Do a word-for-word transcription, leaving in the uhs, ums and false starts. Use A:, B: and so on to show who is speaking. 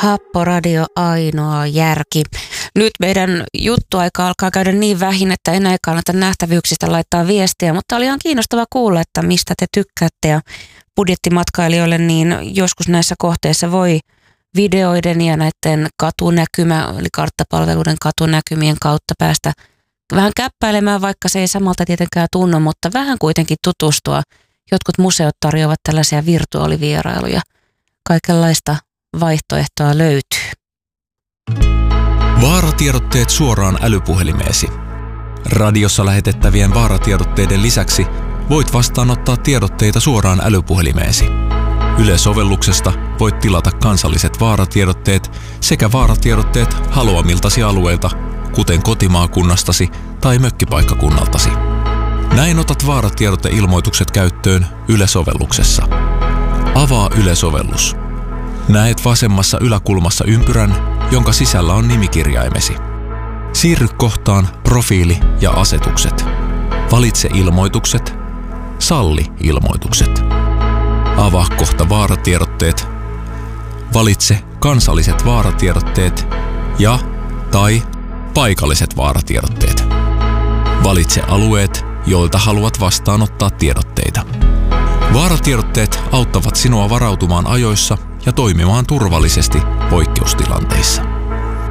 A: Happoradio ainoa järki. Nyt meidän juttuaika alkaa käydä niin vähin, että enää ei kannata nähtävyyksistä laittaa viestiä, mutta oli ihan kiinnostava kuulla, että mistä te tykkäätte. Ja budjettimatkailijoille niin joskus näissä kohteissa voi videoiden ja näiden katunäkymä, eli karttapalveluiden katunäkymien kautta päästä vähän käppäilemään, vaikka se ei samalta tietenkään tunnu, mutta vähän kuitenkin tutustua. Jotkut museot tarjoavat tällaisia virtuaalivierailuja. Kaikenlaista vaihtoehtoa löytyy.
B: Vaaratiedotteet suoraan älypuhelimeesi. Radiossa lähetettävien vaaratiedotteiden lisäksi voit vastaanottaa tiedotteita suoraan älypuhelimeesi. Yle-sovelluksesta voit tilata kansalliset vaaratiedotteet sekä vaaratiedotteet haluamiltasi alueilta, kuten kotimaakunnastasi tai mökkipaikkakunnaltasi. Näin otat vaaratiedoteilmoitukset käyttöön Yle-sovelluksessa. Avaa Yle-sovellus. Näet vasemmassa yläkulmassa ympyrän, jonka sisällä on nimikirjaimesi. Siirry kohtaan Profiili ja asetukset. Valitse ilmoitukset. Salli ilmoitukset. Avaa kohta vaaratiedotteet. Valitse kansalliset vaaratiedotteet ja tai paikalliset vaaratiedotteet. Valitse alueet, joilta haluat vastaanottaa tiedotteita. Vaaratiedotteet auttavat sinua varautumaan ajoissa ja toimimaan turvallisesti poikkeustilanteissa.